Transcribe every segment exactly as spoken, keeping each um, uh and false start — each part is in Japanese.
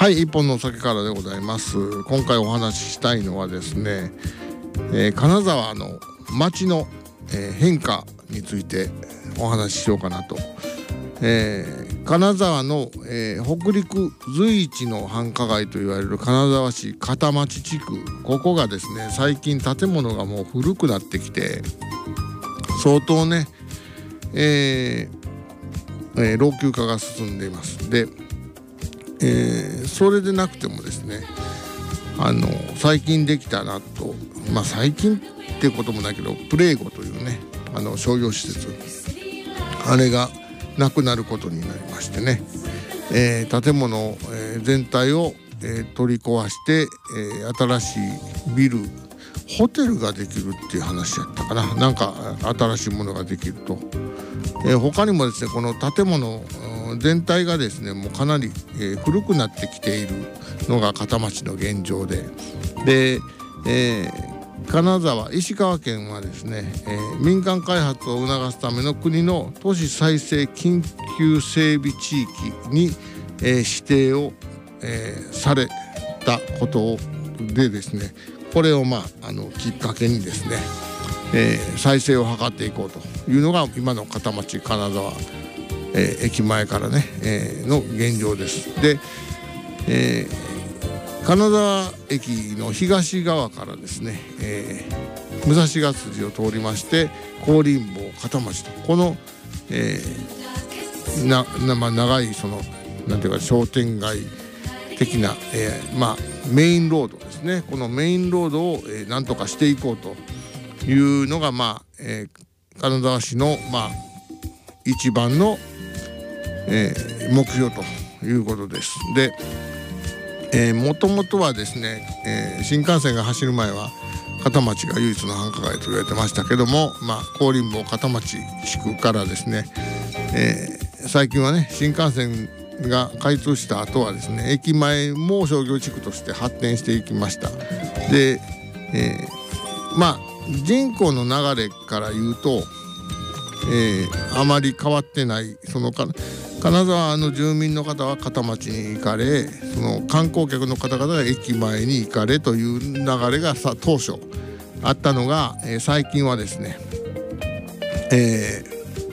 はい、一本のお酒からでございます。今回お話ししたいのはですね、えー、金沢の街の、えー、変化についてお話ししようかなと。えー、金沢の、えー、北陸随一の繁華街といわれる金沢市片町地区、ここがですね、最近建物がもう古くなってきて相当ね、えーえー、老朽化が進んでいます。で、えー、それでなくてもですね、あの最近できたなと、まあ最近ってこともないけど、プレーゴというね、あの商業施設、あれがなくなることになりましてね、えー、建物、えー、全体を、えー、取り壊して、えー、新しいビル、ホテルができるっていう話やったかな、なんか新しいものができると、えー、他にもですね、この建物全体がですね、もうかなり、えー、古くなってきているのが片町の現状で、で、えー金沢、石川県はですね、えー、民間開発を促すための国の都市再生緊急整備地域に、えー、指定を、えー、されたことでですね、これを、まあ、あのきっかけにですね、えー、再生を図っていこうというのが今の片町金沢、えー、駅前からね、えー、の現状です。で、えー金沢駅の東側からですね、えー、武蔵ヶ筋を通りまして香林坊片町と、この、えーななまあ、長いそのなんていうか商店街的な、えーまあ、メインロードですね。このメインロードを、えー、なんとかしていこうというのが、まあえー、金沢市の、まあ、一番の、えー、目標ということです。で、えー、もともとはですね、えー、新幹線が走る前は片町が唯一の繁華街と言われてましたけども、まあ、香林坊片町地区からですね、えー、最近はね、新幹線が開通した後はですね、駅前も商業地区として発展していきました。で、えー、まあ人口の流れから言うと、えー、あまり変わってない。そのか金沢の住民の方は片町に行かれ、その観光客の方々が駅前に行かれという流れがさ当初あったのが、えー、最近はですね、え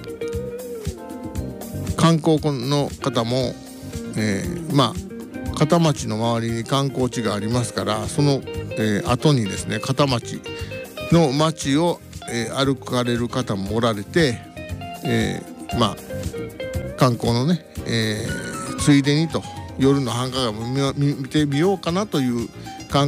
ー、観光の方も、えー、まあ片町の周りに観光地がありますから、その、えー、後にですね、片町の町を、えー、歩かれる方もおられて、えー、まあ観光のね、えー、ついでにと夜の繁華街も 見, 見てみようかなという観